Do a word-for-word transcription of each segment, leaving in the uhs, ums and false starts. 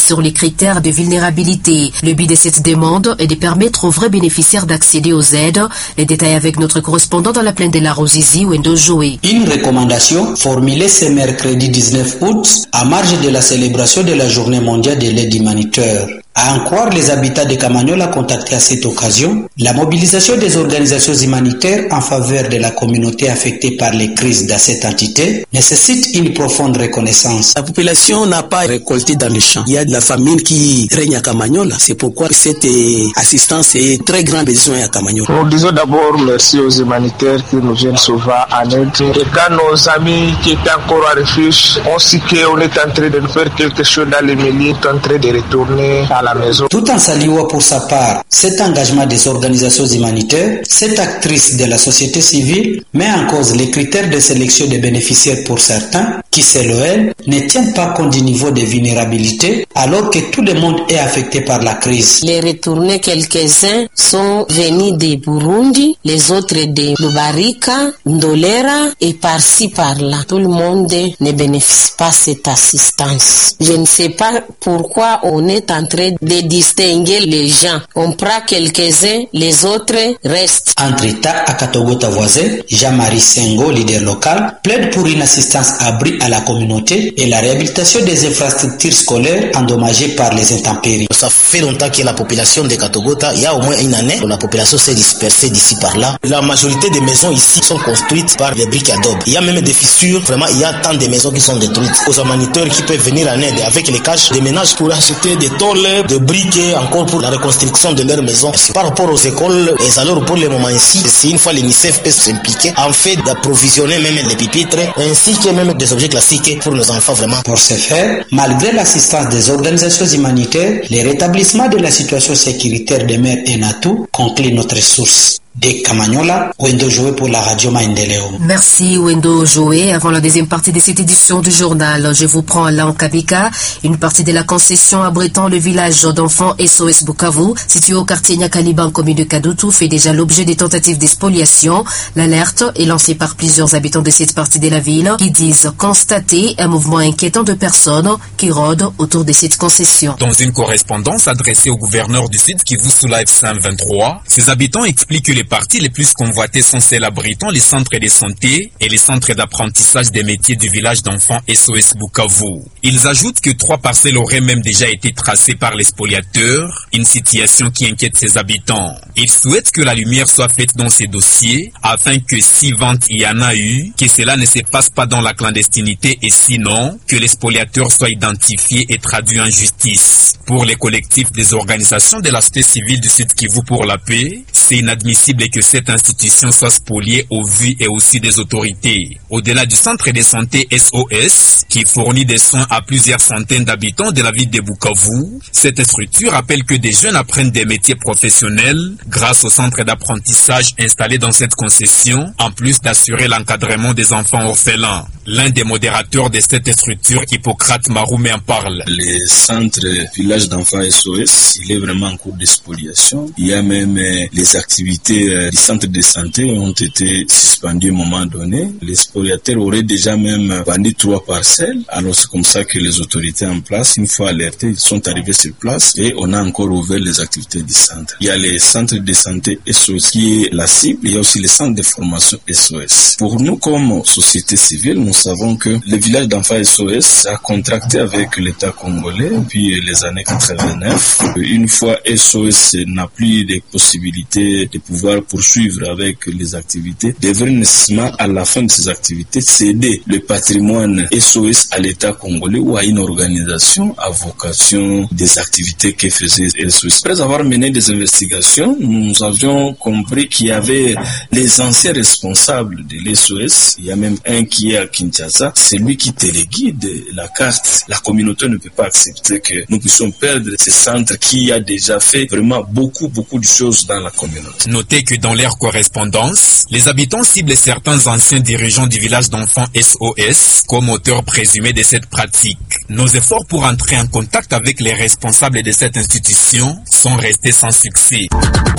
sur les critères de vulnérabilité. Le but de cette demande est de permettre aux vrais bénéficiaires d'accéder aux aides. Les détails avec notre correspondant dans la plaine de la Rosizi, Wendo Joé. Une recommandation formulée ce mercredi dix-neuf août à marge de la célébration de la journée mondiale de l'aide humanitaire. À en croire les habitants de Kamanyola contactés à cette occasion, la mobilisation des organisations humanitaires en faveur de la communauté affectée par les crises dans cette entité nécessite une profonde reconnaissance. La population n'a pas récolté dans les champs. Il y a de la famine qui règne à Kamanyola. C'est pourquoi cette assistance est très grand besoin à Kamanyola. Nous disons d'abord merci aux humanitaires qui nous viennent souvent en aide. Et quand nos amis qui étaient encore à refuge ont su qu'on est en train de faire quelque chose dans les milieux, en train de retourner à la maison. Tout en saluant pour sa part cet engagement des organisations humanitaires, cette actrice de la société civile met en cause les critères de sélection des bénéficiaires pour certains qui, selon elle, ne tiennent pas compte du niveau de vulnérabilité alors que tout le monde est affecté par la crise. Les retournés, quelques-uns sont venus de Burundi, les autres de Lubarika, Ndolera et par-ci par-là. Tout le monde ne bénéficie pas de cette assistance. Je ne sais pas pourquoi on est en train de distinguer les gens. On prend quelques-uns, les autres restent. Entre-temps, à Katogota voisin, Jean-Marie Sengo, leader local, plaide pour une assistance abri à la communauté et la réhabilitation des infrastructures scolaires endommagées par les intempéries. Ça fait longtemps que la population de Katogota, il y a au moins une année, la population s'est dispersée d'ici par là. La majorité des maisons ici sont construites par les briques adobe. Il y a même des fissures, vraiment, il y a tant de maisons qui sont détruites. Aux humanitaires qui peuvent venir en aide avec les cash des ménages pour acheter des tôles, de briques encore pour la reconstruction de leurs maisons. Par rapport aux écoles, et alors pour le moment ici, c'est une fois l'UNICEF peut s'impliquer en fait d'approvisionner même les pupitres ainsi que même des objets classiques pour nos enfants vraiment. Pour ce faire, malgré l'assistance des organisations humanitaires, le rétablissement de la situation sécuritaire demeure un atout, conclut notre source. De Kamanyola, Wendo Joé pour la radio Maendeleo. Merci Wendo Joé. Avant la deuxième partie de cette édition du journal, je vous prends là en Kabika. Une partie de la concession abritant le village d'enfants S O S Bukavu, situé au quartier Nyakaliba en commune de Kadutu, fait déjà l'objet des tentatives d'expoliation. L'alerte est lancée par plusieurs habitants de cette partie de la ville qui disent constater un mouvement inquiétant de personnes qui rôdent autour de cette concession. Dans une correspondance adressée au gouverneur du Sud Kivu sous Live cent vingt-trois, ces habitants expliquent que les parties les plus convoitées sont celles abritant les centres de santé et les centres d'apprentissage des métiers du village d'enfants S O S Bukavu. Ils ajoutent que trois parcelles auraient même déjà été tracées par les spoliateurs, une situation qui inquiète ces habitants. Ils souhaitent que la lumière soit faite dans ces dossiers afin que si vente il y en a eu, que cela ne se passe pas dans la clandestinité et sinon que les spoliateurs soient identifiés et traduits en justice. Pour les collectifs des organisations de la société civile du Sud Kivu pour la paix, c'est inadmissible que cette institution soit spoliée au vu et aussi des autorités. Au-delà du centre de santé S O S, qui fournit des soins à plusieurs centaines d'habitants de la ville de Bukavu, cette structure rappelle que des jeunes apprennent des métiers professionnels grâce au centre d'apprentissage installé dans cette concession, en plus d'assurer l'encadrement des enfants orphelins. L'un des modérateurs de cette structure, Hippocrate Maroumé, en parle. Les centres villages d'enfants S O S, il est vraiment en cours de spoliation. Il y a même euh, les activités euh, du centre de santé ont été suspendues à un moment donné. Les spoliateurs auraient déjà même vendu trois parcelles. Alors c'est comme ça que les autorités en place, une fois alertés, ils sont arrivés sur place et on a encore ouvert les activités du centre. Il y a les centres de santé S O S qui est la cible. Il y a aussi les centres de formation S O S. Pour nous, comme société civile, nous savons que le village d'enfants S O S a contracté avec l'État congolais depuis les années quatre-vingt-neuf. Une fois S O S n'a plus de possibilités de pouvoir poursuivre avec les activités, devrait nécessairement à la fin de ces activités céder le patrimoine S O S à l'État congolais ou à une organisation à vocation des activités que faisait S O S. Après avoir mené des investigations, nous avions compris qu'il y avait les anciens responsables de l'S O S. Il y a même un qui est à Kinshasa. C'est lui qui téléguide la carte. La communauté ne peut pas accepter que nous puissions perdre ce centre qui a déjà fait vraiment beaucoup, beaucoup de choses dans la communauté. Notez que dans leur correspondance, les habitants ciblent certains anciens dirigeants du village d'enfants S O S comme auteurs présumés de cette pratique. Nos efforts pour entrer en contact avec les responsables de cette institution sont restés sans succès.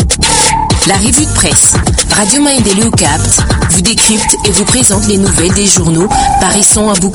La revue de presse, Radio Maendeleo capte, vous décrypte et vous présente les nouvelles des journaux paraissant à Bukavu.